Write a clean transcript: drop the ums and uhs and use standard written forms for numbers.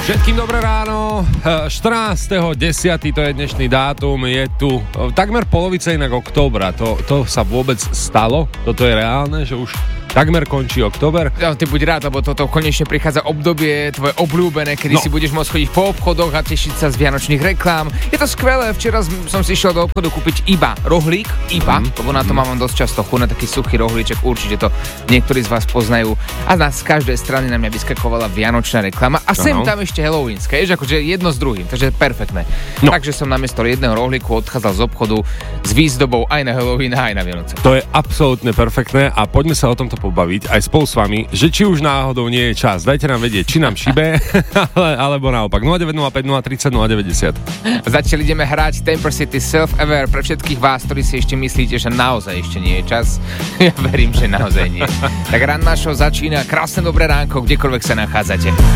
Všetkým dobré ráno, 14.10. to je dnešný dátum, je tu takmer polovica inak októbra, to sa vôbec stalo, toto je reálne, že už takmer končí október. Ja, ty buď rád, lebo toto konečne prichádza obdobie tvoje obľúbené, kedy si budeš môcť chodiť po obchodoch a tešiť sa z vianočných reklám. Je to skvelé, včera som si išiel do obchodu kúpiť iba rohlík, lebo na to mám dosť často chuť na taký suchý rohlíček, určite to niektorí z vás poznajú. A z každej strany na mňa vyskakovala vianočná reklama a sem tam ešte halloweenska, akože jedno s druhým, takže perfektné. Takže som namiesto jedného rohlíku odchádzal z obchodu s výzdobou aj na Halloween, aj na Vianoce. To je absolútne perfektné a poďme sa o tomto pobaviť aj spolu s vami, že či už náhodou nie je čas. Dajte nám vedieť, či nám šibe, alebo naopak. 0905 030 90. Zatiaľ ideme hrať Temper City Self-Aware pre všetkých vás, ktorí si ešte myslíte, že naozaj ešte nie je čas. Ja verím, že naozaj nie. Tak Ranná show začína. Krásne dobré ránko, kdekoľvek sa nachádzate.